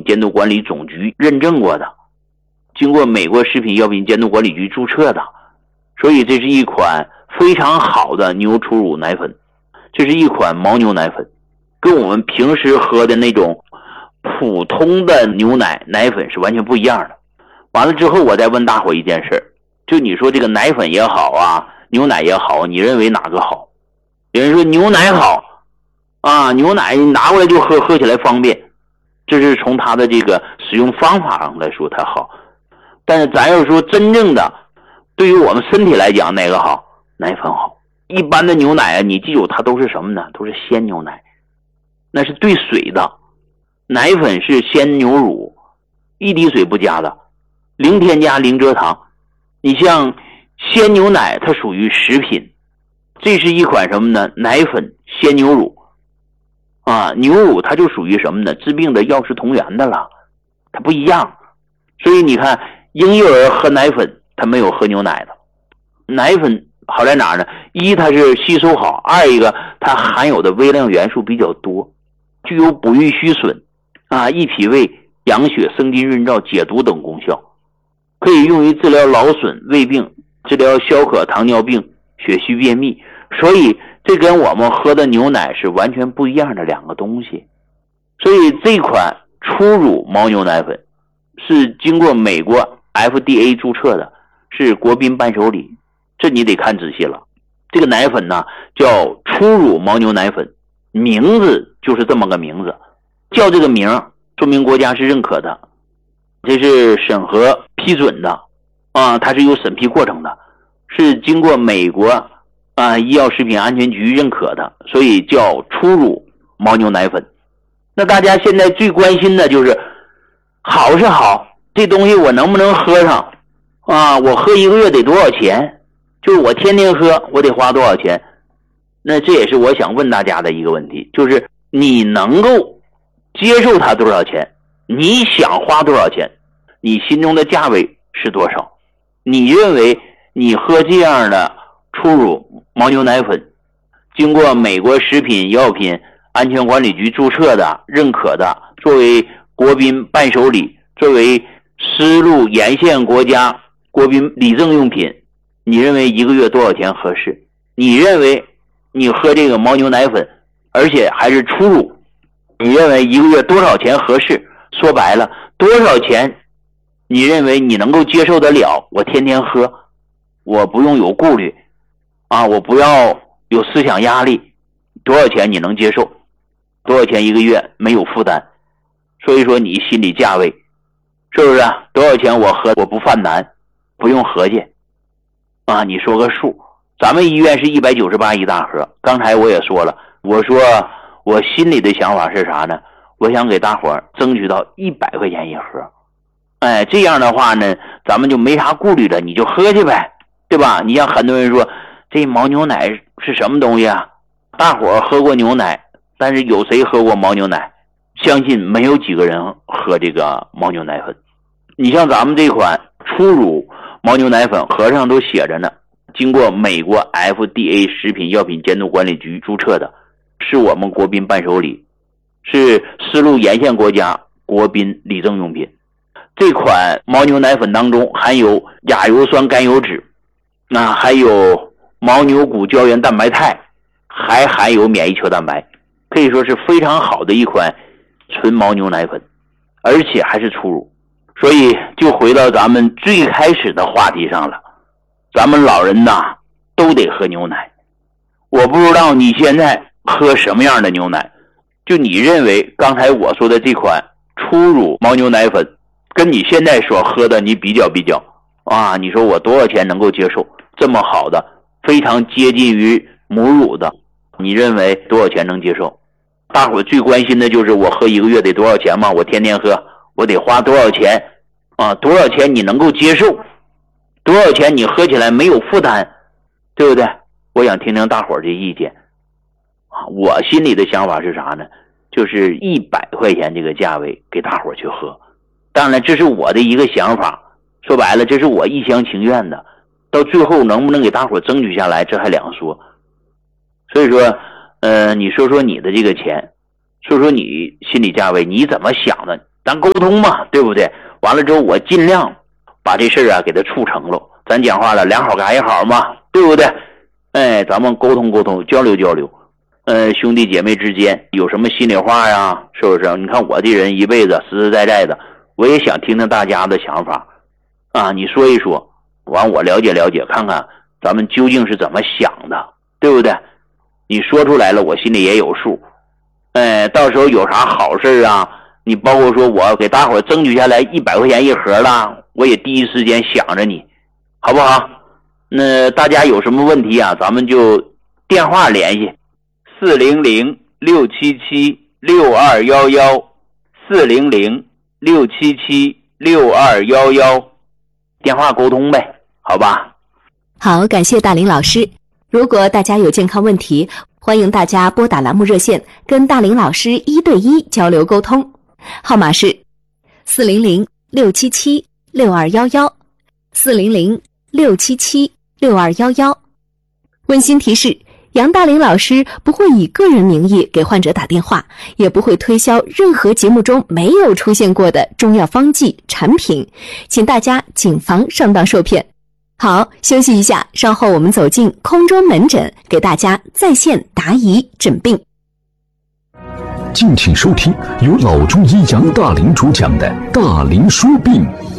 品监督管理总局认证过的，经过美国食品药品监督管理局注册的，所以这是一款非常好的牛初乳奶粉。这是一款牦牛奶粉，跟我们平时喝的那种普通的牛奶粉是完全不一样的。完了之后我再问大伙一件事，就你说这个奶粉也好啊，牛奶也好，你认为哪个好？有人说牛奶好啊，牛奶拿过来就喝，喝起来方便，这是从它的这个使用方法上来说它好。但是咱要说真正的对于我们身体来讲哪个好？奶粉好。一般的牛奶啊，你记住它都是什么呢？都是鲜牛奶，那是兑水的。奶粉是鲜牛乳，一滴水不加的，零添加零蔗糖。你像鲜牛奶它属于食品，这是一款什么呢？奶粉鲜牛乳啊，牛乳它就属于什么呢？治病的药食同源的了，它不一样。所以你看婴幼儿喝奶粉它没有喝牛奶的。奶粉好在哪儿呢？一它是吸收好，二一个它含有的微量元素比较多，具有补益虚损啊、益脾胃、养血、生津润燥、解毒等功效，可以用于治疗劳损、胃病，治疗消渴、糖尿病、血虚便秘。所以这跟我们喝的牛奶是完全不一样的两个东西。所以这款初乳牦牛奶粉是经过美国 FDA 注册的，是国宾伴手礼，这你得看仔细了。这个奶粉呢叫初乳牦牛奶粉，名字就是这么个名字，叫这个名说明国家是认可的，这是审核批准的啊，它是有审批过程的，是经过美国医药食品安全局认可的，所以叫初乳牦牛奶粉。那大家现在最关心的就是好是好，这东西我能不能喝上啊？我喝一个月得多少钱？就是我天天喝我得花多少钱？那这也是我想问大家的一个问题，就是你能够接受它多少钱？你想花多少钱？你心中的价位是多少？你认为你喝这样的初乳牦牛奶粉，经过美国食品药品安全管理局注册的、认可的，作为国宾伴手礼，作为丝路沿线国家国宾礼赠用品，你认为一个月多少钱合适？你认为你喝这个牦牛奶粉，而且还是初乳，你认为一个月多少钱合适？说白了，多少钱你认为你能够接受得了？我天天喝，我不用有顾虑啊，我不要有思想压力，多少钱你能接受？多少钱一个月没有负担？所以说你心理价位是不是啊？多少钱我喝我不犯难，不用合计啊，你说个数。咱们医院是198一大盒，刚才我也说了，我说我心里的想法是啥呢？我想给大伙争取到100块钱一盒。哎，这样的话呢，咱们就没啥顾虑了，你就喝去呗，对吧？你像很多人说这牦牛奶是什么东西啊？大伙喝过牛奶，但是有谁喝过牦牛奶？相信没有几个人喝这个牦牛奶粉。你像咱们这款初乳牦牛奶粉，盒上都写着呢，经过美国 FDA 食品药品监督管理局注册的，是我们国宾伴手礼，是丝路沿线国家国宾礼赠用品。这款牦牛奶粉当中含有亚油酸甘油酯，还有牦牛骨胶原蛋白肽，还含有免疫球蛋白，可以说是非常好的一款纯牦牛奶粉，而且还是初乳。所以就回到咱们最开始的话题上了，咱们老人呐都得喝牛奶。我不知道你现在喝什么样的牛奶，就你认为刚才我说的这款初乳牦牛奶粉跟你现在所喝的你比较啊，你说我多少钱能够接受？这么好的非常接近于母乳的，你认为多少钱能接受？大伙最关心的就是我喝一个月得多少钱吗？我天天喝我得花多少钱啊？多少钱你能够接受？多少钱你喝起来没有负担，对不对？我想听听大伙的意见啊。我心里的想法是啥呢？就是100块钱这个价位给大伙去喝。当然这是我的一个想法，说白了这是我一厢情愿的，到最后能不能给大伙争取下来这还两说。所以说你说说你的这个钱，说说你心理价位，你怎么想的？ 咱沟通嘛，对不对？完了之后我尽量把这事给它促成了。咱讲话了，两好改一好嘛，对不对？咱们沟通沟通，交流交流。兄弟姐妹之间有什么心里话呀？是不是？你看我这人一辈子实实在在的，我也想听听大家的想法啊，你说一说，完我了解了解，看看咱们究竟是怎么想的，对不对？你说出来了，我心里也有数。到时候有啥好事啊，你包括说我给大伙争取下来100块钱一盒了，我也第一时间想着你，好不好？那大家有什么问题啊，咱们就电话联系400-677-6211 400-677-6211，电话沟通呗，好吧？ 好，感谢大林老师。如果大家有健康问题，欢迎大家拨打栏目热线，跟大林老师1对1交流沟通，号码是400-677-6211 400-677-6211。温馨提示，杨大林老师不会以个人名义给患者打电话，也不会推销任何节目中没有出现过的中药方剂产品，请大家谨防上当受骗。好，休息一下，稍后我们走进空中门诊，给大家在线答疑诊病。 敬请收听由老中医杨大林主讲的《大林说病》。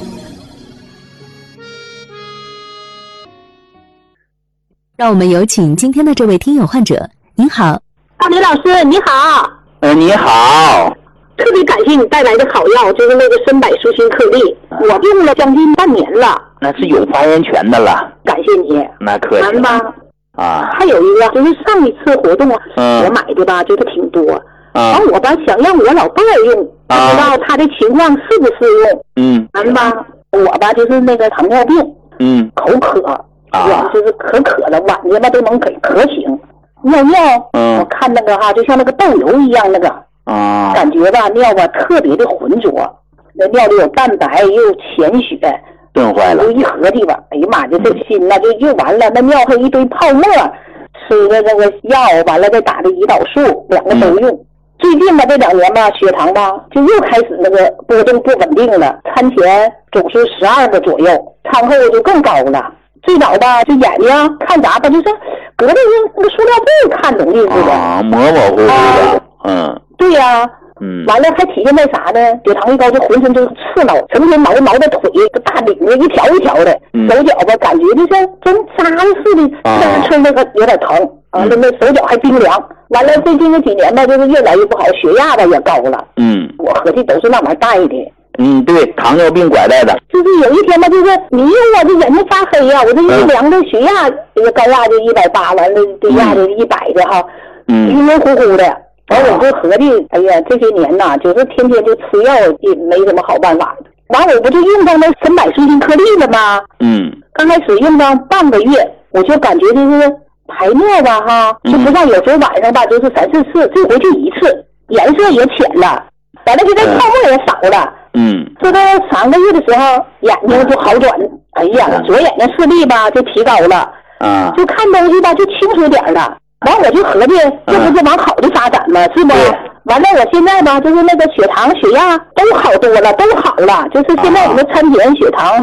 让我们有请今天的这位听友患者。您好， 大林老师，你好。 你好。 特别感谢你带来的好药，就是那个参柏舒心颗粒，我用了将近半年了。 那是有发言权的了。 感谢你。 那客气。 完吧。 啊。 还有一个就是上一次活动我买的吧，就是挺多。完我吧想让我老伴儿用，不知道他的情况适不适用。完吧，我吧就是那个糖尿病，口渴，就是可了，晚上吧都能渴醒。尿尿，我看那个就像那个豆油一样那个。感觉吧尿吧特别的浑浊，那尿里有蛋白又浅血， 炖坏了。 就一合计吧，哎呀妈呀，这心呐就完了，那尿还一堆泡沫，吃的那个药完了再打的胰岛素，2个都用。最近吧这2年吧血糖吧就又开始那个波动不稳定了，餐前总是12个左右，餐后就更高了。最早吧就眼睛看啥吧，就是隔着那个塑料布看东西似的， 模模糊糊的。 对呀，完了还体现在啥呢？血糖一高就浑身就是刺挠，成天挠的腿，大领子一条一条的，手脚吧感觉就像针扎似的，吃那个有点疼，那手脚还冰凉。完了最近这几年吧，就是越来越不好，血压吧也高了。我合计都是那玩意带的。 对，糖尿病拐带的。 就是有一天吧，就是你用我这眼睛发黑呀，我这一量的血压，这个高压就180，完了低压就100的哈，晕晕乎乎的。完我就合计，哎呀，这些年呐，就是天天就吃药，也没什么好办法。完我不就用上那参柏舒心颗粒了吗？刚开始用上半个月，我就感觉就是排尿吧就不像有时候晚上吧就是3、4次，这回就1次，颜色也浅了，完了就这泡沫也少了。说到3个月的时候，眼睛就好转，哎呀，左眼睛视力吧就提高了，就看东西吧就清楚点了。完我就合计，这不是往好的发展吗？是不？完了，我现在吧，就是那个血糖、血压都好多了，都好了。就是现在我们餐前血糖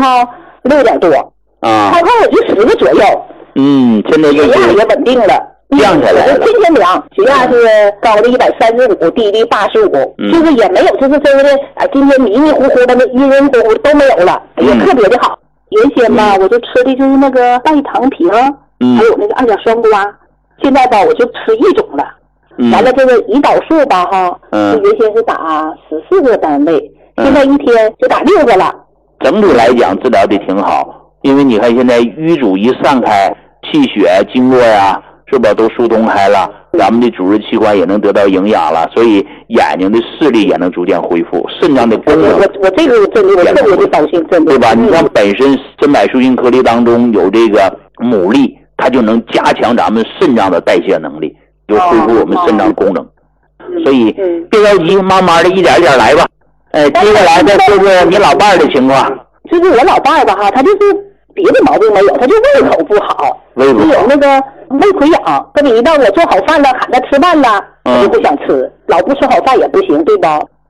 6点多，餐后我就10个左右。 现在血压也稳定了， 降下来了。 天天量，血压是高的135，低的85，就是也没有就是说的今天迷迷糊糊的、晕晕乎乎都没有了，也特别的好。原先吧，我就吃的就是那个代糖平，还有那个2甲双胍。现在吧，我就吃1种了。完了，这个胰岛素吧，原先是打14个单位，现在一天就打6个了。 整体来讲，治疗的挺好，因为你看现在瘀阻一散开，气血经络呀，是吧，都疏通开了，咱们的主治器官也能得到营养了，所以眼睛的视力也能逐渐恢复，肾脏的功能。 我这个真的我特别的高兴，真的。 对吧？你看本身参柏舒心颗粒当中有这个牡蛎。它就能加强咱们肾脏的代谢能力，就恢复我们肾脏功能。所以别着急，慢慢的一点一点来吧。接下来再说说你老伴儿的情况。 就是我老伴儿吧他就是别的毛病没有，他就胃口不好，有那个胃溃疡。跟你一到我做好饭了，喊他吃饭了，他就不想吃。老不吃好饭也不行，对吧？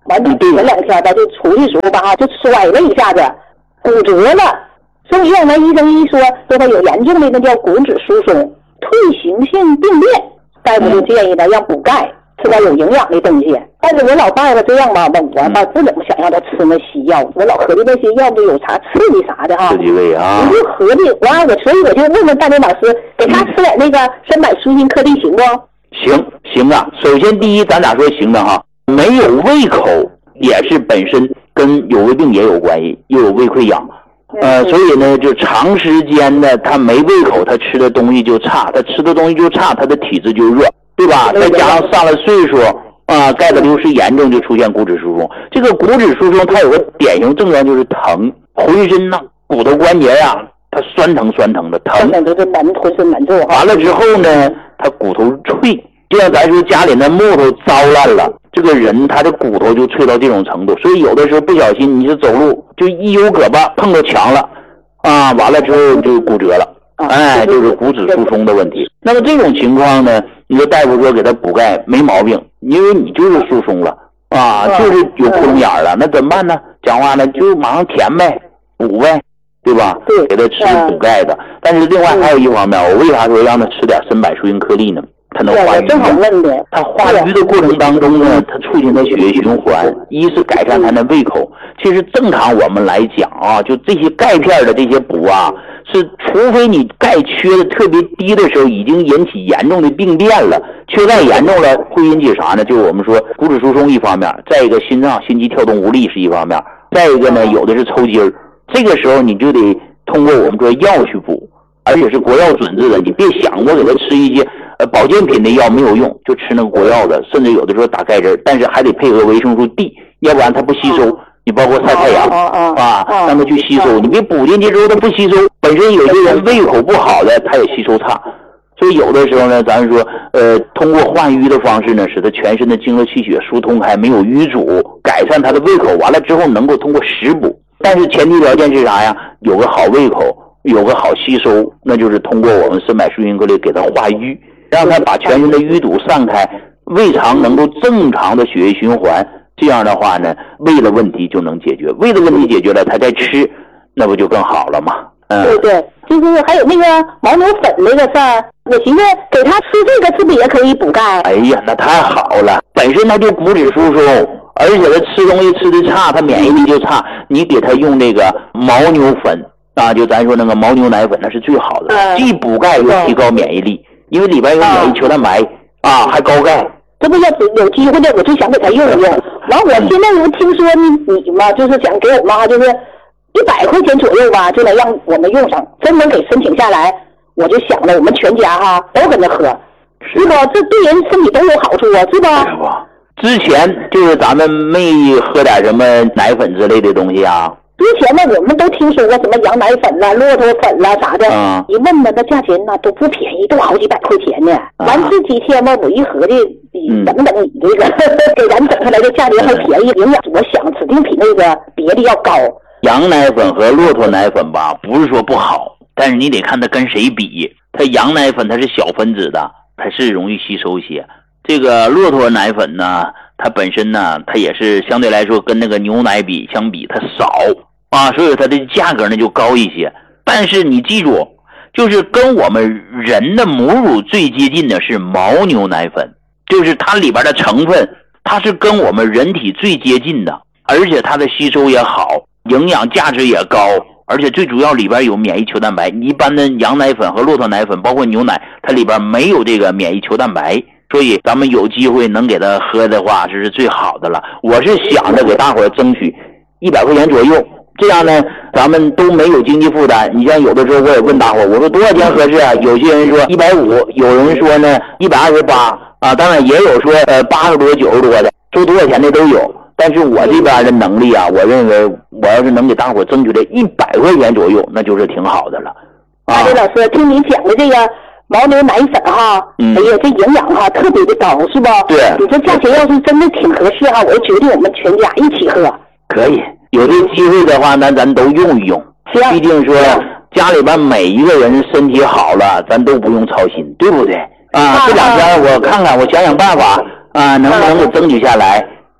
完了前2天吧，就出去时候吧就摔了一下子，骨折了。送医院来，医生一说他有严重的那叫骨质疏松、退行性病变，大夫就建议他让补钙，吃点有营养的东西。但是我老伴儿这样吧，我吧不怎么想让他吃那西药，我老合计那些药不有啥刺激啥的哈。 刺激胃啊！ 我就合计，所以我就问问大林老师，给他吃点那个300舒心颗粒行不？ 行啊。首先第一，咱咋说行的哈？没有胃口也是本身跟有胃病也有关系，又有胃溃疡。所以呢，就长时间的他没胃口，他吃的东西就差，他吃的东西就差，他的体质就弱，对吧？再加上上了岁数啊，钙的流失严重，就出现骨质疏松。这个骨质疏松它有个典型症状就是疼，浑身呐骨头关节啊，它酸疼的疼。浑身难受。完了之后呢，他骨头脆，就像咱说家里那木头糟烂了。这个人他的骨头就脆到这种程度，所以有的时候不小心你是走路就一有胳膊碰到墙了啊，完了之后就骨折了，就是骨质疏松的问题。那么这种情况呢，你说大夫说给他补钙没毛病，因为你就是疏松了啊，就是有窟窿眼了，那怎么办呢？讲话呢就马上填呗，补呗，对吧？对，给他吃补钙的。但是另外还有一方面，我为啥说让他吃点300舒心颗粒呢？它能化瘀，它化瘀的过程当中呢，它促进它血液循环，一是改善它的胃口。其实正常我们来讲啊，就这些钙片的这些补啊，是除非你钙缺的特别低的时候，已经引起严重的病变了。缺钙严重了会引起啥呢？就是我们说骨质疏松一方面，再一个心肌跳动无力是一方面，再一个呢有的是抽筋儿。这个时候你就得通过我们说药去补，而且是国药准治的。你别想我给他吃一些保健品的药没有用，就吃那个国药的，甚至有的时候打钙针，但是还得配合维生素 D， 要不然它不吸收。你包括晒太阳让它去吸收，你别补进去之后它不吸收。本身有些人胃口不好的，他也吸收差，所以有的时候呢，咱说通过化瘀的方式呢，使他全身的经络气血疏通开，没有瘀阻，改善他的胃口，完了之后能够通过食补。但是前提条件是啥呀？有个好胃口，有个好吸收，那就是通过我们300舒心颗粒给他化瘀，让他把全身的淤堵散开，胃肠能够正常的血液循环。这样的话呢，胃的问题就能解决，胃的问题解决了，他再吃，那不就更好了吗？ 对，就是还有那个牦牛粉那个事儿，我寻思给他吃这个是不是也可以补钙？ 哎呀，那太好了，本身他就骨质疏松，而且他吃东西吃的差，他免疫力就差，你给他用那个牦牛粉啊，就咱说那个牦牛奶粉，那是最好的，既补钙又提高免疫力，因为里边有免疫球蛋白还高钙。 这不要有机会的，我就想给他用一用。完，我现在又听说你嘛，就是想给我妈，就是100块钱左右吧，就能让我们用上，真能给申请下来。我就想了，我们全家都跟着喝，是吧？这对人身体都有好处啊，是吧？ 对吧？之前就是咱们没喝点什么奶粉之类的东西啊。 之前呢，我们都听说过什么羊奶粉啦、骆驼粉啦啥的，一问呢，那价钱呢都不便宜，都好几百块钱呢。完这几天呢，我一合计，等你这个给咱整出来的价钱还便宜，营养我想指定比那个别的要高。 羊奶粉和骆驼奶粉吧，不是说不好，但是你得看它跟谁比。它羊奶粉它是小分子的，它是容易吸收一些。这个骆驼奶粉呢，它本身呢，它也是相对来说跟那个牛奶相比它少所以它的价格呢就高一些。但是你记住，就是跟我们人的母乳最接近的是牦牛奶粉，就是它里边的成分，它是跟我们人体最接近的，而且它的吸收也好，营养价值也高，而且最主要里边有免疫球蛋白。一般的羊奶粉和骆驼奶粉包括牛奶，它里边没有这个免疫球蛋白，所以咱们有机会能给它喝的话，这是最好的了。我是想着给大伙争取100块钱左右，这样呢咱们都没有经济负担。你像有的时候我也问大伙，我说多少钱合适啊？有些人说150，有人说呢128当然也有说80多90多的，说多少钱的都有。但是我这边的能力啊，我认为我要是能给大伙争取这100块钱左右，那就是挺好的了。 李老师，听你讲的这个牦牛奶粉哎呀，这营养特别的高，是吧？ 对。 你这价钱要是真的挺合适我就决定我们全家一起喝。 可以，有这机会的话，那咱都用一用。毕竟说家里边每一个人身体好了，咱都不用操心，对不对？这2天我看看，我想想办法能不能给争取下来。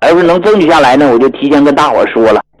要是能争取下来呢，我就提前跟大伙说了。